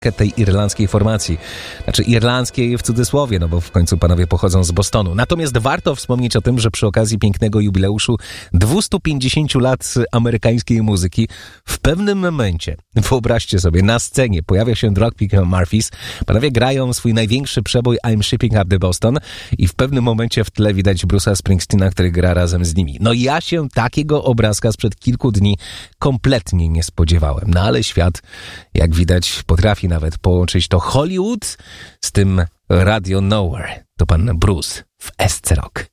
tej irlandzkiej formacji. Znaczy irlandzkiej w cudzysłowie, no bo w końcu panowie pochodzą z Bostonu. Natomiast warto wspomnieć o tym, że przy okazji pięknego jubileuszu 250 lat amerykańskiej muzyki w pewnym momencie, wyobraźcie sobie, na scenie pojawia się Dropkick Murphys. Panowie grają swój największy przebój I'm Shipping Up the Boston i w pewnym momencie w tle widać Bruce'a Springsteena, który gra razem z nimi. No ja się takiego obrazka sprzed kilku dni kompletnie nie spodziewałem. No ale świat, jak widać, potrafi nawet połączyć to Hollywood z tym Radio Nowhere. To pan Bruce w SC Rock.